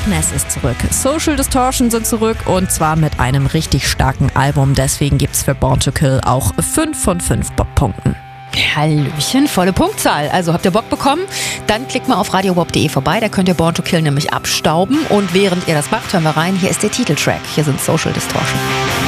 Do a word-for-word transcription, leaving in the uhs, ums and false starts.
Ness ist zurück. Social Distortion sind zurück und zwar mit einem richtig starken Album. Deswegen gibt's für Born to Kill auch fünf von fünf Bob-Punkten. Hallöchen, volle Punktzahl. Also habt ihr Bock bekommen? Dann klickt mal auf radio bob punkt de vorbei, da könnt ihr Born to Kill nämlich abstauben. Und während ihr das macht, hören wir rein. Hier ist der Titeltrack. Hier sind Social Distortion.